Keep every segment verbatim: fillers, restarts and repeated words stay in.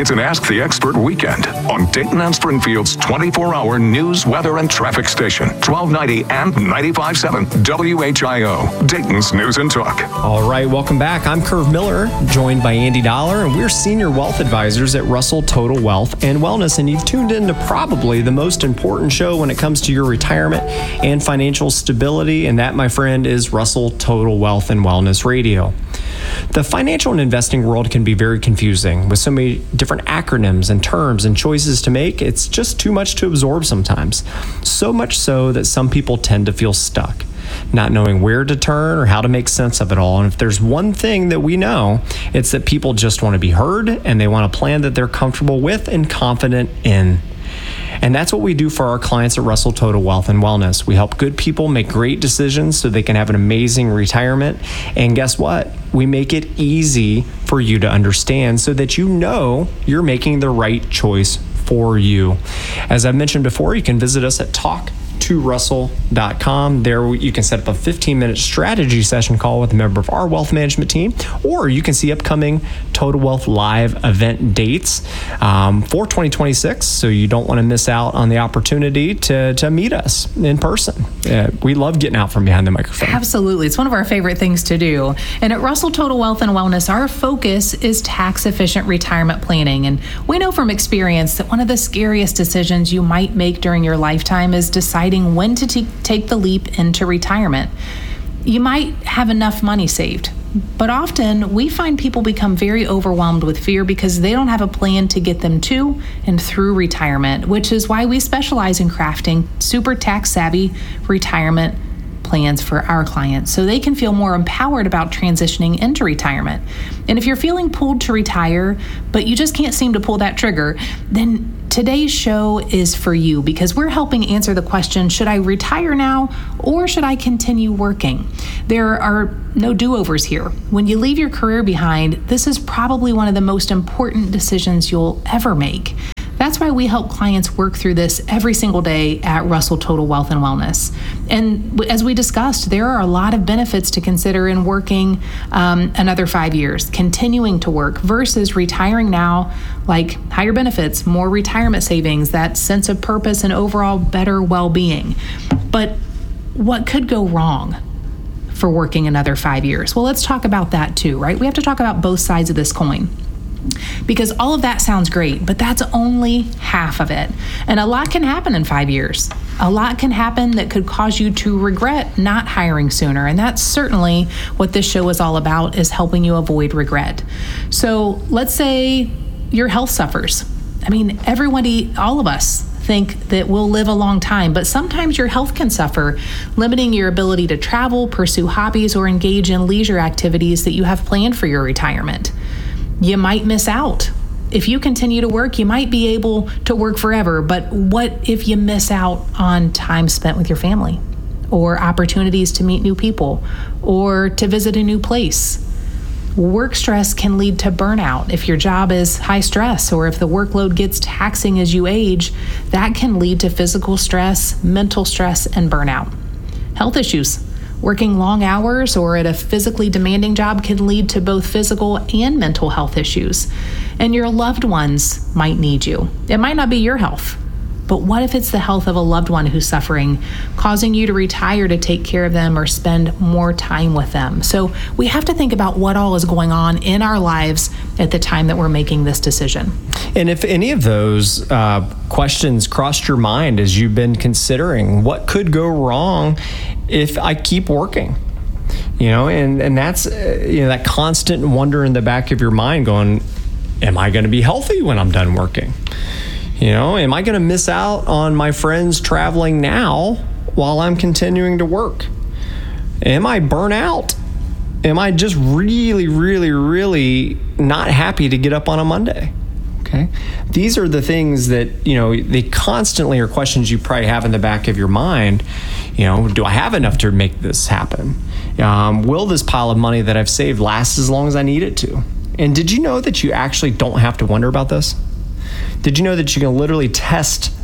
It's an Ask the Expert weekend on Dayton and Springfield's twenty-four hour news, weather, and traffic station, twelve ninety and ninety-five point seven W H I O, Dayton's News and Talk. All right, welcome back. I'm Curve Miller, joined by Andy Dollar, and we're senior wealth advisors at Russell Total Wealth and Wellness, and you've tuned in to probably the most important show when it comes to your retirement and financial stability, and that, my friend, is Russell Total Wealth and Wellness Radio. The financial and investing world can be very confusing with so many different acronyms and terms and choices to make. It's just too much to absorb sometimes. So much so that some people tend to feel stuck, not knowing where to turn or how to make sense of it all. And if there's one thing that we know, it's that people just want to be heard and they want a plan that they're comfortable with and confident in. And that's what we do for our clients at Russell Total Wealth and Wellness. We help good people make great decisions so they can have an amazing retirement. And guess what? We make it easy for you to understand so that you know you're making the right choice for you. As I've mentioned before, you can visit us at talk to russell dot com. There you can set up a fifteen minute strategy session call with a member of our wealth management team, or you can see upcoming Total Wealth Live event dates um, for twenty twenty-six, so you don't want to miss out on the opportunity to, to meet us in person. Uh, we love getting out from behind the microphone. Absolutely. It's one of our favorite things to do. And at Russell Total Wealth and Wellness, our focus is tax-efficient retirement planning. And we know from experience that one of the scariest decisions you might make during your lifetime is deciding when to t- take the leap into retirement. You might have enough money saved, but often we find people become very overwhelmed with fear because they don't have a plan to get them to and through retirement, which is why we specialize in crafting super tax-savvy retirement plans for our clients so they can feel more empowered about transitioning into retirement. And if you're feeling pulled to retire, but you just can't seem to pull that trigger, then today's show is for you because we're helping answer the question, should I retire now or should I continue working? There are no do-overs here. When you leave your career behind, this is probably one of the most important decisions you'll ever make. That's why we help clients work through this every single day at Russell Total Wealth and Wellness. And as we discussed, there are a lot of benefits to consider in working um, another five years, continuing to work versus retiring now, like higher benefits, more retirement savings, that sense of purpose and overall better well-being. But what could go wrong for working another five years? Well, let's talk about that too, right? We have to talk about both sides of this coin. Because all of that sounds great, but that's only half of it. And a lot can happen in five years. A lot can happen that could cause you to regret not hiring sooner. And that's certainly what this show is all about, is helping you avoid regret. So let's say your health suffers. I mean, everybody, all of us think that we'll live a long time, but sometimes your health can suffer, limiting your ability to travel, pursue hobbies, or engage in leisure activities that you have planned for your retirement. You might miss out. If you continue to work, you might be able to work forever, but what if you miss out on time spent with your family, or opportunities to meet new people, or to visit a new place? Work stress can lead to burnout. If your job is high stress, or if the workload gets taxing as you age, that can lead to physical stress, mental stress, and burnout. Health issues. Working long hours or at a physically demanding job can lead to both physical and mental health issues. And your loved ones might need you. It might not be your health, but what if it's the health of a loved one who's suffering, causing you to retire to take care of them or spend more time with them? So we have to think about what all is going on in our lives at the time that we're making this decision. And if any of those uh, questions crossed your mind as you've been considering what could go wrong if I keep working, you know, and, and that's, uh, you know, that constant wonder in the back of your mind going, am I going to be healthy when I'm done working? You know, am I going to miss out on my friends traveling now while I'm continuing to work? Am I burnt out? Am I just really, really, really not happy to get up on a Monday? Okay. These are the things that, you know, they constantly are questions you probably have in the back of your mind. You know, do I have enough to make this happen? Um, will this pile of money that I've saved last as long as I need it to? And did you know that you actually don't have to wonder about this? Did you know that you can literally test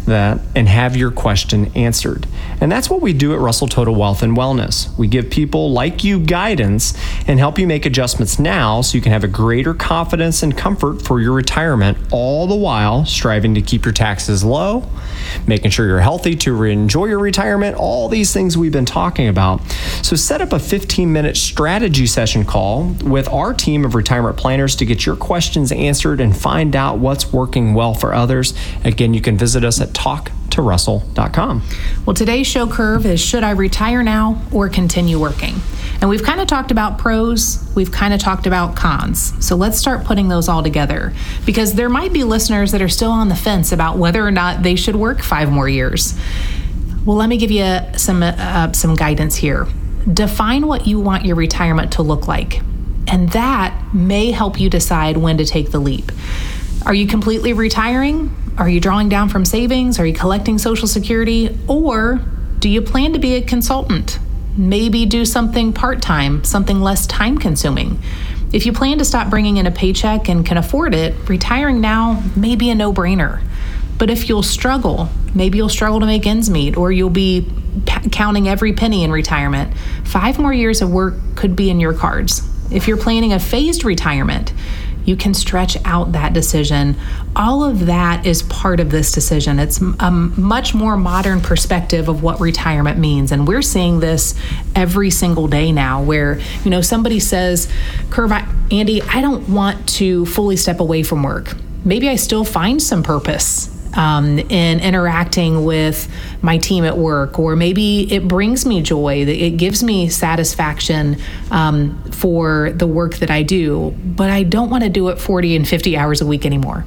that and have your question answered. And that's what we do at Russell Total Wealth and Wellness. We give people like you guidance and help you make adjustments now so you can have a greater confidence and comfort for your retirement, all the while striving to keep your taxes low, making sure you're healthy to enjoy your retirement, all these things we've been talking about. So set up a fifteen minute strategy session call with our team of retirement planners to get your questions answered and find out what's working well for others. Again, you can visit us at talk to russell dot com. Well, today's show curve is, should I retire now or continue working? And we've kind of talked about pros, we've kind of talked about cons. So let's start putting those all together, because there might be listeners that are still on the fence about whether or not they should work five more years. Well, let me give you some uh, some guidance here. Define what you want your retirement to look like, and that may help you decide when to take the leap. Are you completely retiring? Are you drawing down from savings? Are you collecting Social Security? Or do you plan to be a consultant? Maybe do something part-time, something less time-consuming. If you plan to stop bringing in a paycheck and can afford it, retiring now may be a no-brainer. But if you'll struggle, maybe you'll struggle to make ends meet, or you'll be p- counting every penny in retirement, five more years of work could be in your cards. If you're planning a phased retirement, you can stretch out that decision. All of that is part of this decision. It's a much more modern perspective of what retirement means. And we're seeing this every single day now where, you know, somebody says, Curve, I, Andy, I don't want to fully step away from work. Maybe I still find some purpose Um, in interacting with my team at work, or maybe it brings me joy, it gives me satisfaction um, for the work that I do, but I don't want to do it forty and fifty hours a week anymore.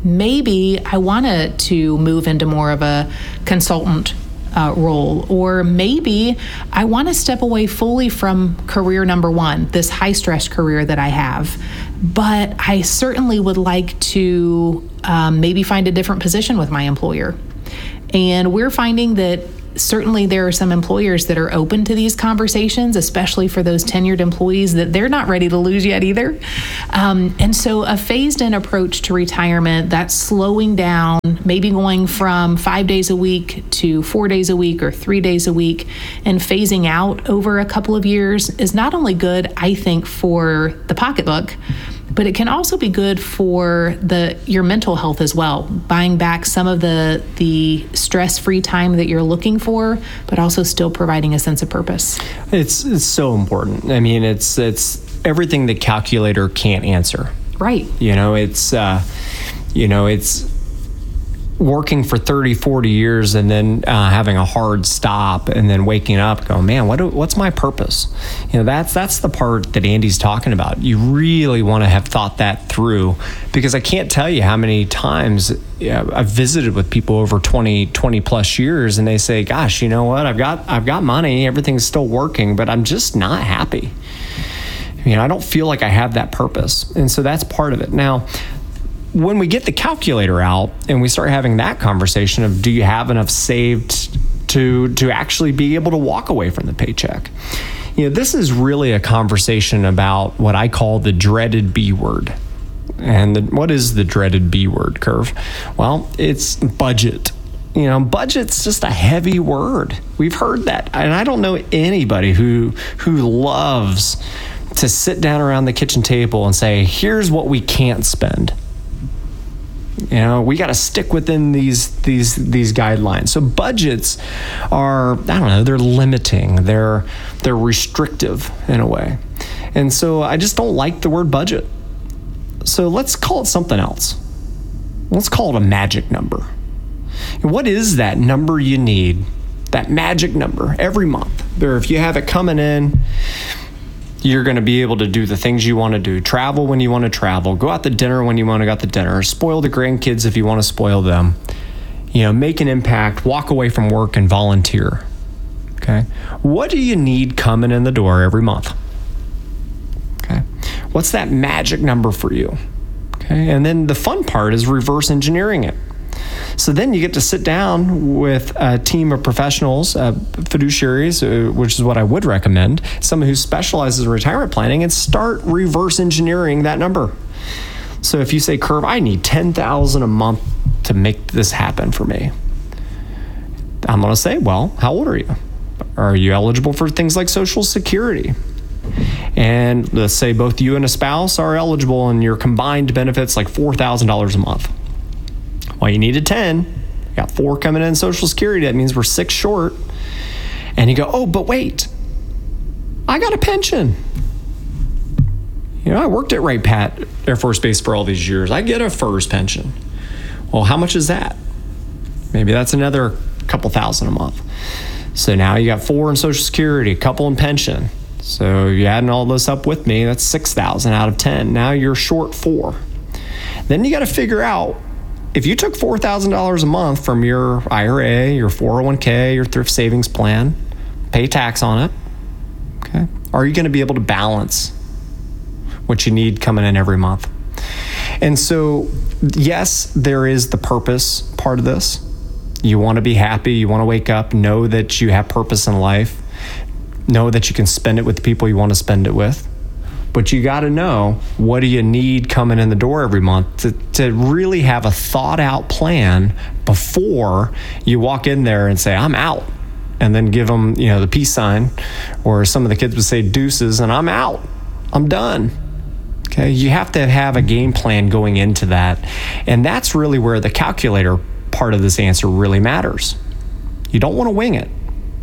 Maybe I want to move into more of a consultant Uh, role, or maybe I want to step away fully from career number one, this high stress career that I have, but I certainly would like to um, maybe find a different position with my employer. And we're finding that certainly there are some employers that are open to these conversations, especially for those tenured employees that they're not ready to lose yet either. Um, and so a phased in approach to retirement, that's slowing down, maybe going from five days a week to four days a week or three days a week, and phasing out over a couple of years is not only good, I think, for the pocketbook, but it can also be good for the your mental health as well, buying back some of the the stress-free time that you're looking for, but also still providing a sense of purpose. It's it's so important. I mean, it's it's everything the calculator can't answer. Right. You know, it's uh, you know, it's working for thirty, forty years and then uh, having a hard stop and then waking up going, man, what do, what's my purpose? You know, that's that's the part that Andy's talking about. You really want to have thought that through, because I can't tell you how many times yeah, I've visited with people over twenty, twenty plus years, and they say, gosh, you know what, I've got I've got money, everything's still working, but I'm just not happy. You know, I don't feel like I have that purpose. And so that's part of it. Now, when we get the calculator out and we start having that conversation of, do you have enough saved to to actually be able to walk away from the paycheck? You know, this is really a conversation about what I call the dreaded B word. And the, what is the dreaded B word, Curve? Well, it's budget. You know, budget's just a heavy word. We've heard that. And I don't know anybody who who loves to sit down around the kitchen table and say, here's what we can't spend. You know, we got to stick within these these these guidelines. So budgets are, I don't know, they're limiting, they're they're restrictive in a way. And so I just don't like the word budget. So let's call it something else. Let's call it a magic number. What is that number you need? That magic number every month. Or if you have it coming in, you're going to be able to do the things you want to do, travel when you want to travel, go out to dinner when you want to go out to dinner, spoil the grandkids if you want to spoil them, you know, make an impact, walk away from work and volunteer. Okay. What do you need coming in the door every month? Okay. What's that magic number for you? Okay. And then the fun part is reverse engineering it. So then you get to sit down with a team of professionals, uh, fiduciaries, uh, which is what I would recommend, someone who specializes in retirement planning, and start reverse engineering that number. So if you say, Curve, I need ten thousand dollars a month to make this happen for me. I'm going to say, well, how old are you? Are you eligible for things like Social Security? And let's say both you and a spouse are eligible and your combined benefits like four thousand dollars a month. Well, you needed ten. You got four coming in Social Security. That means we're six short. And you go, oh, but wait, I got a pension. You know, I worked at Wright Pat Air Force Base for all these years. I get a F E R S pension. Well, how much is that? Maybe that's another couple thousand a month. So now you got four in Social Security, a couple in pension. So you're adding all this up with me, that's six thousand out of ten. Now you're short four. Then you got to figure out, if you took four thousand dollars a month from your I R A, your four oh one k, your thrift savings plan, pay tax on it, okay, are you going to be able to balance what you need coming in every month? And so, yes, there is the purpose part of this. You want to be happy, you want to wake up, know that you have purpose in life, know that you can spend it with the people you want to spend it with. But you got to know, what do you need coming in the door every month to, to really have a thought out plan before you walk in there and say, I'm out. And then give them, you know, the peace sign, or some of the kids would say deuces, and I'm out. I'm done. Okay. You have to have a game plan going into that. And that's really where the calculator part of this answer really matters. You don't want to wing it.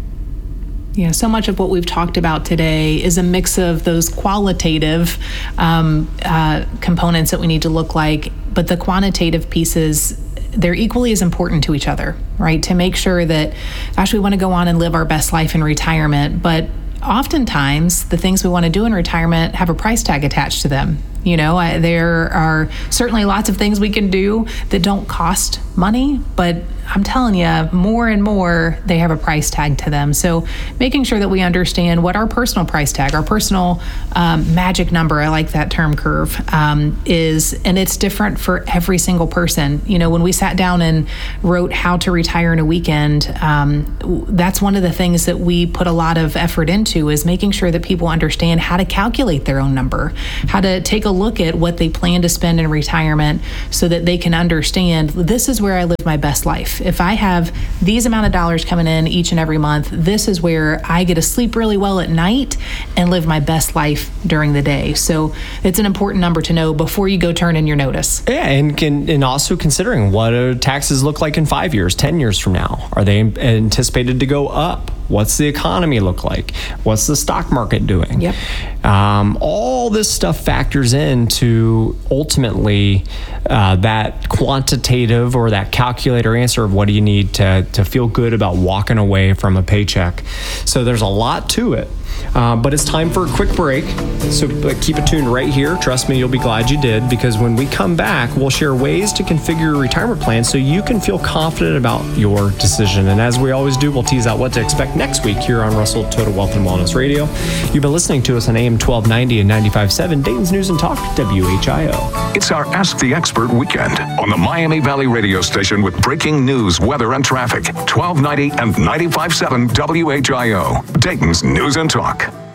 Yeah, so much of what we've talked about today is a mix of those qualitative um, uh, components that we need to look like, but the quantitative pieces, they're equally as important to each other, right? To make sure that, gosh, we want to go on and live our best life in retirement, but oftentimes the things we want to do in retirement have a price tag attached to them. You know, I, there are certainly lots of things we can do that don't cost money, but I'm telling you, more and more, they have a price tag to them. So making sure that we understand what our personal price tag, our personal um, magic number, I like that term, Curve, um, is, and it's different for every single person. You know, when we sat down and wrote How to Retire in a Weekend, um, that's one of the things that we put a lot of effort into, is making sure that people understand how to calculate their own number, how to take a look at what they plan to spend in retirement so that they can understand, this is where I live my best life. If I have these amount of dollars coming in each and every month, this is where I get to sleep really well at night and live my best life during the day. So it's an important number to know before you go turn in your notice. Yeah, and can, and also considering, what do taxes look like in five years, ten years from now? Are they anticipated to go up? What's the economy look like? What's the stock market doing? Yep. Um, all this stuff factors into ultimately uh, that quantitative or that calculator answer of what do you need to, to feel good about walking away from a paycheck. So there's a lot to it. Uh, but it's time for a quick break. So uh, keep it tuned right here. Trust me, you'll be glad you did, because when we come back, we'll share ways to configure your retirement plan so you can feel confident about your decision. And as we always do, we'll tease out what to expect next week here on Russell Total Wealth and Wellness Radio. You've been listening to us on A M twelve ninety and ninety-five point seven, Dayton's News and Talk, W H I O. It's our Ask the Expert weekend on the Miami Valley radio station with breaking news, weather, and traffic. twelve ninety and ninety-five point seven W H I O, Dayton's News and Talk.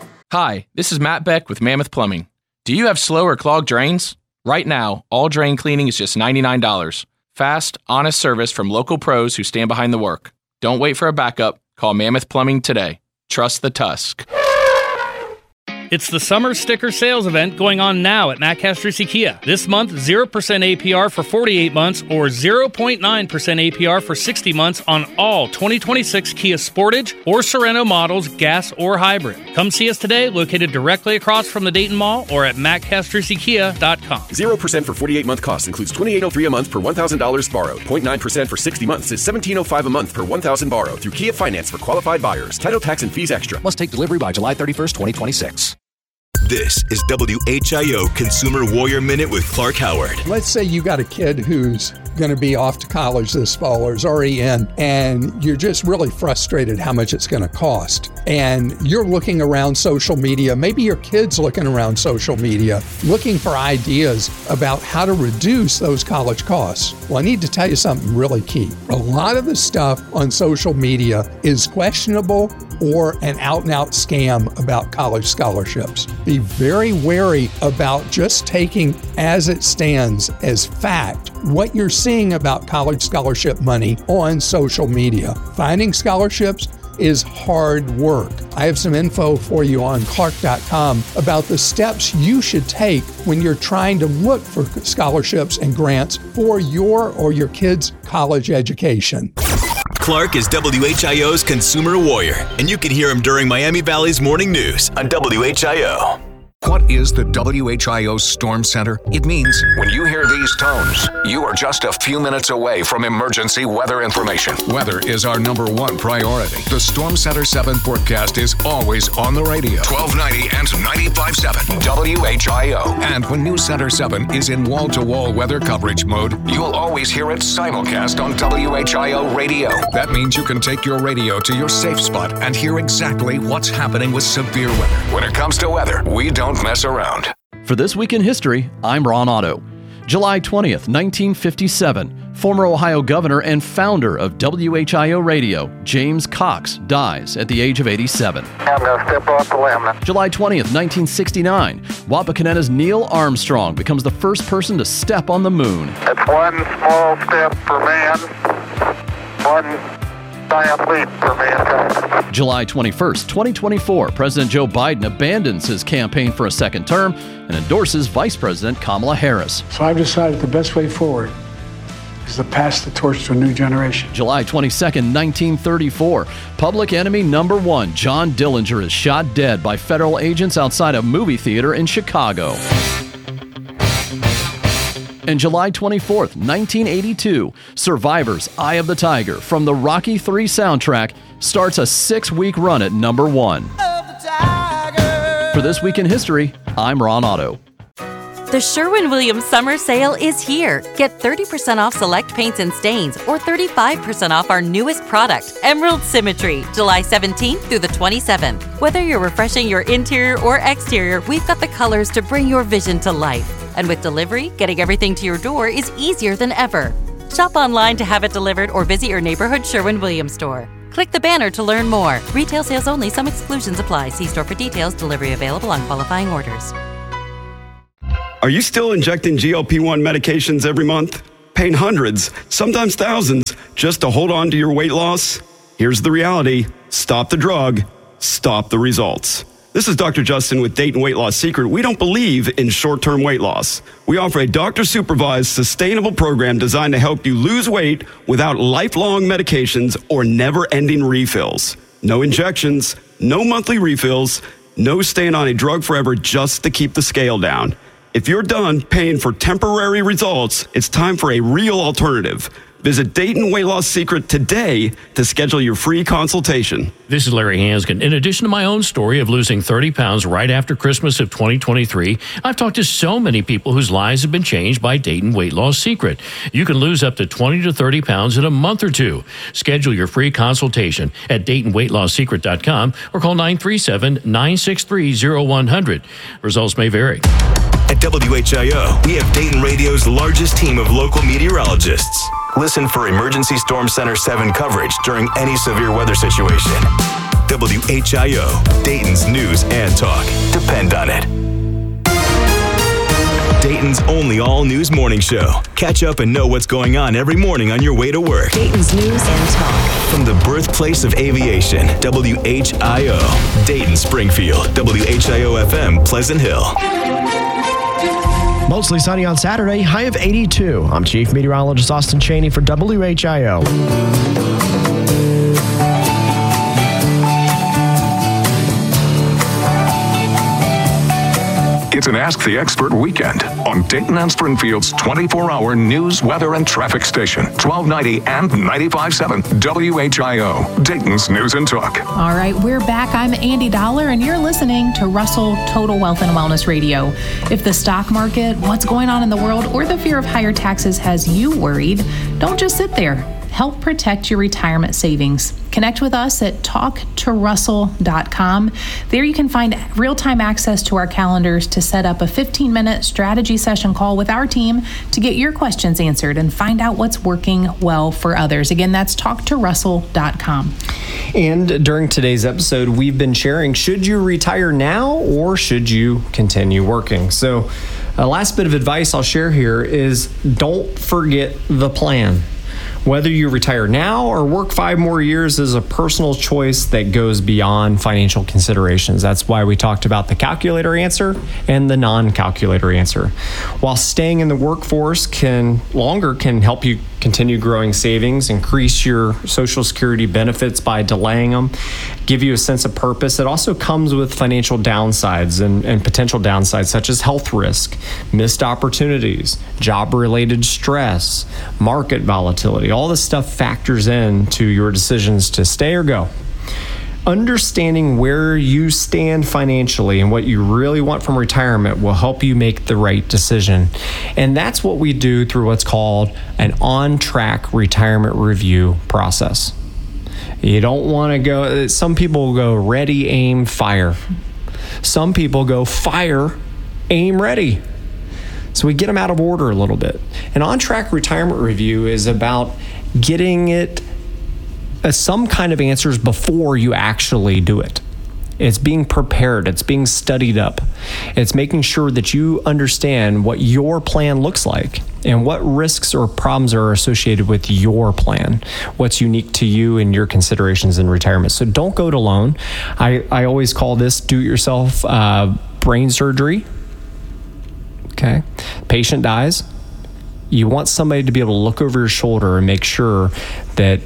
Hi, this is Matt Beck with Mammoth Plumbing. Do you have slow or clogged drains? Right now, all drain cleaning is just ninety-nine dollars. Fast, honest service from local pros who stand behind the work. Don't wait for a backup. Call Mammoth Plumbing today. Trust the Tusk. It's the summer sticker sales event going on now at Matt Castrucci Kia. This month, zero percent A P R for forty-eight months or zero point nine percent A P R for sixty months on all twenty twenty-six Kia Sportage or Sorento models, gas or hybrid. Come see us today, located directly across from the Dayton Mall or at matt castrucci kia dot com. zero percent for forty-eight month cost includes twenty-eight oh three a month per one thousand dollars borrowed. zero point nine percent for sixty months is seventeen oh five a month per one thousand dollars borrowed through Kia Finance for qualified buyers. Title, tax, and fees extra. Must take delivery by July thirty-first, twenty twenty-six. This is W H I O Consumer Warrior Minute with Clark Howard. Let's say you got a kid who's going to be off to college this fall or is already in, and you're just really frustrated how much it's going to cost. And you're looking around social media, maybe your kid's looking around social media, looking for ideas about how to reduce those college costs. Well, I need to tell you something really key. A lot of the stuff on social media is questionable or an out-and-out scam about college scholarships. Be very wary about just taking as it stands as fact what you're seeing about college scholarship money on social media. Finding scholarships is hard work. I have some info for you on Clark dot com about the steps you should take when you're trying to look for scholarships and grants for your or your kids' college education. Clark is W H I O's consumer warrior, and you can hear him during Miami Valley's morning news on W H I O. What is the W H I O Storm Center? It means when you hear these tones, you are just a few minutes away from emergency weather information. Weather is our number one priority. The Storm Center seven forecast is always on the radio. twelve ninety and ninety-five point seven W H I O. And when News Center seven is in wall-to-wall weather coverage mode, you'll always hear it simulcast on W H I O radio. That means you can take your radio to your safe spot and hear exactly what's happening with severe weather. When it comes to weather, we don't mess around. For This Week in History, I'm Ron Otto. July twentieth, nineteen fifty-seven, former Ohio governor and founder of W H I O Radio, James Cox, dies at the age of eighty-seven. I'm going to step off the limb. July twentieth, nineteen sixty-nine, Wapakoneta's Neil Armstrong becomes the first person to step on the moon. It's one small step for man, one giant leap for mankind. July twenty-first, twenty twenty-four, President Joe Biden abandons his campaign for a second term and endorses Vice President Kamala Harris. So I've decided the best way forward is to pass the torch to a new generation. July twenty-second, nineteen thirty-four, public enemy number one, John Dillinger, is shot dead by federal agents outside a movie theater in Chicago. And July twenty-fourth, nineteen eighty-two, Survivor's Eye of the Tiger from the Rocky three soundtrack starts a six-week run at number one. For This Week in History, I'm Ron Otto. The Sherwin-Williams Summer Sale is here. Get thirty percent off select paints and stains or thirty-five percent off our newest product, Emerald Symmetry, July seventeenth through the twenty-seventh. Whether you're refreshing your interior or exterior, we've got the colors to bring your vision to life. And with delivery, getting everything to your door is easier than ever. Shop online to have it delivered or visit your neighborhood Sherwin-Williams store. Click the banner to learn more. Retail sales only. Some exclusions apply. See store for details. Delivery available on qualifying orders. Are you still injecting G L P one medications every month? Paying hundreds, sometimes thousands, just to hold on to your weight loss? Here's the reality. Stop the drug. Stop the results. This is Doctor Justin with Dayton Weight Loss Secret. We don't believe in short-term weight loss. We offer a doctor-supervised, sustainable program designed to help you lose weight without lifelong medications or never-ending refills. No injections, no monthly refills, no staying on a drug forever just to keep the scale down. If you're done paying for temporary results, it's time for a real alternative. Visit Dayton Weight Loss Secret today to schedule your free consultation. This is Larry Hanskin. In addition to my own story of losing thirty pounds right after Christmas of twenty twenty-three, I've talked to so many people whose lives have been changed by Dayton Weight Loss Secret. You can lose up to twenty to thirty pounds in a month or two. Schedule your free consultation at Dayton Weight Loss Secret dot com or call nine three seven, nine six three, zero one zero zero. Results may vary. At W H I O, we have Dayton Radio's largest team of local meteorologists. Listen for Emergency Storm Center seven coverage during any severe weather situation. W H I O, Dayton's news and talk. Depend on it. Dayton's only all-news morning show. Catch up and know what's going on every morning on your way to work. Dayton's news and talk. From the birthplace of aviation, W H I O, Dayton, Springfield, W H I O F M, Pleasant Hill. Mostly sunny on Saturday, high of eighty-two. I'm Chief Meteorologist Austin Cheney for W H I O. It's an Ask the Expert weekend on Dayton and Springfield's twenty-four hour news, weather, and traffic station. twelve ninety and ninety-five point seven W H I O, Dayton's News and Talk. All right, we're back. I'm Andy Dollar, and you're listening to Russell Total Wealth and Wellness Radio. If the stock market, what's going on in the world, or the fear of higher taxes has you worried, don't just sit there. help protect your retirement savings. Connect with us at talk to russell dot com. There you can find real-time access to our calendars to set up a fifteen-minute strategy session call with our team to get your questions answered and find out what's working well for others. Again, that's talk to russell dot com. And during today's episode, we've been sharing, should you retire now or should you continue working? So a last bit of advice I'll share here is don't forget the plan. Whether you retire now or work five more years is a personal choice that goes beyond financial considerations. That's why we talked about the calculator answer and the non-calculator answer. While staying in the workforce can longer can help you continue growing savings, increase your Social Security benefits by delaying them, give you a sense of purpose. It also comes with financial downsides and, and potential downsides such as health risk, missed opportunities, job-related stress, market volatility. All this stuff factors into your decisions to stay or go. Understanding where you stand financially and what you really want from retirement will help you make the right decision. And that's what we do through what's called an on-track retirement review process. You don't want to go, some people go ready, aim, fire. Some people go fire, aim, ready. So we get them out of order a little bit. An on-track retirement review is about getting it uh, some kind of answers before you actually do it. It's being prepared. It's being studied up. It's making sure that you understand what your plan looks like and what risks or problems are associated with your plan, what's unique to you and your considerations in retirement. So don't go it alone. I, I always call this do-it-yourself uh, brain surgery. Okay. Patient dies. You want somebody to be able to look over your shoulder and make sure that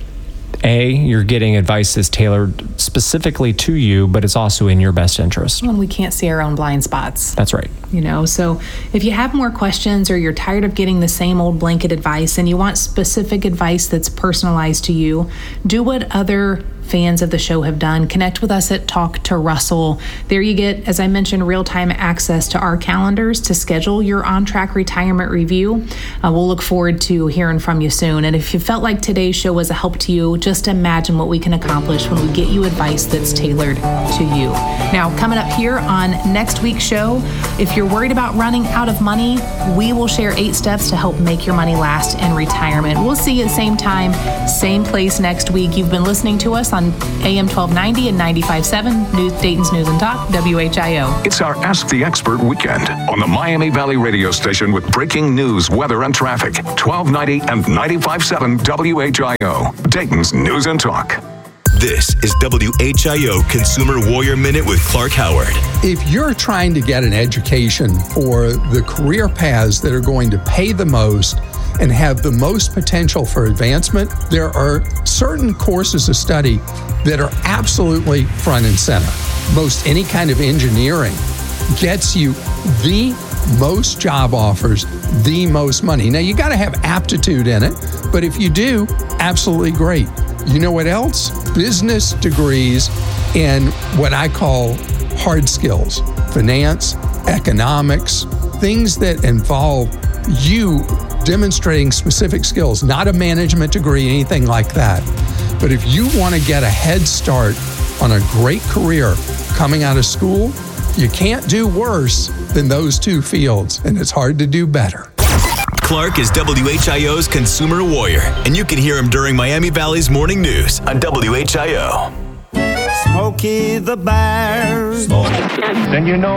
A, you're getting advice that's tailored specifically to you, but it's also in your best interest. When we can't see our own blind spots. That's right. You know, so if you have more questions or you're tired of getting the same old blanket advice and you want specific advice that's personalized to you, do what other fans of the show have done. Connect with us at Talk to Russell. There you get, as I mentioned, real-time access to our calendars to schedule your on-track retirement review. Uh, we'll look forward to hearing from you soon. And if you felt like today's show was a help to you, just imagine what we can accomplish when we get you advice that's tailored to you. Now, coming up here on next week's show, if you're worried about running out of money, we will share eight steps to help make your money last in retirement. We'll see you at the same time, same place next week. You've been listening to us on A M twelve ninety and ninety-five point seven, News, Dayton's News and Talk, W H I O. It's our Ask the Expert weekend on the Miami Valley radio station with breaking news, weather, and traffic. twelve ninety and ninety-five point seven W H I O, Dayton's News and Talk. This is W H I O Consumer Warrior Minute with Clark Howard. If you're trying to get an education for the career paths that are going to pay the most and have the most potential for advancement, there are certain courses of study that are absolutely front and center. Most any kind of engineering gets you the most job offers, the most money. Now, you got to have aptitude in it, but if you do, absolutely great. You know what else? Business degrees in what I call hard skills, finance, economics, things that involve you demonstrating specific skills, not a management degree, anything like that. But if you want to get a head start on a great career coming out of school, you can't do worse than those two fields, and it's hard to do better. Clark is W H I O's Consumer Warrior, and you can hear him during Miami Valley's Morning News on W H I O. Smokey the Bear. Then you know